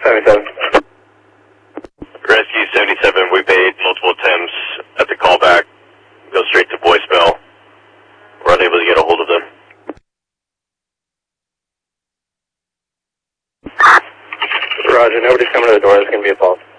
77. Rescue 77, we made multiple attempts at the callback. Go straight to voicemail. We're unable to get a hold of them. Roger, nobody's coming to the door. There's going to be a pulse.